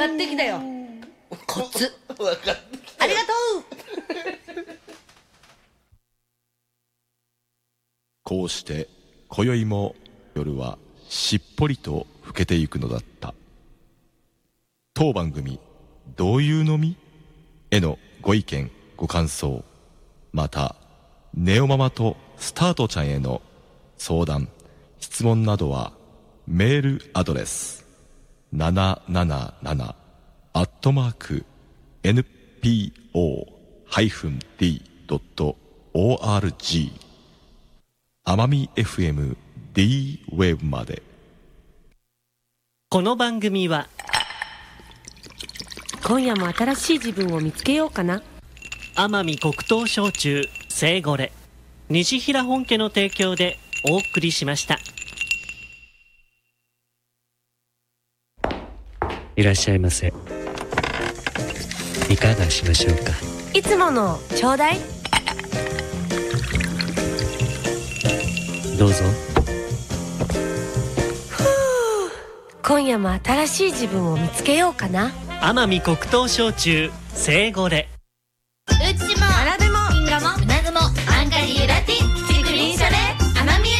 かってきたよ。コツありがとう。 こうして今宵も夜はしっぽりと更けてゆくのだった。当番組どういうのみへのご意見ご感想、またネオママとスタートちゃんへの相談質問などはメールアドレス777-npo-d.org 奄美 FM D ウェーブまで。 この番組は今夜も新しい自分を見つけようかな。 奄美黒糖焼酎聖ゴレ西平本家の提供でお送りしました。 いらっしゃいませ。いかがしましょうか。 いつものちょうだい。 どうぞ。 今夜も新しい自分を見つけようかな。 奄美黒糖焼酎聖ゴレ